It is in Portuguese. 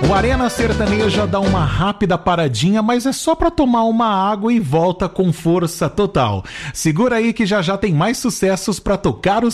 O Arena Sertaneja dá uma rápida paradinha, mas é só pra tomar uma água e volta com força total. Segura aí que já já tem mais sucessos pra tocar o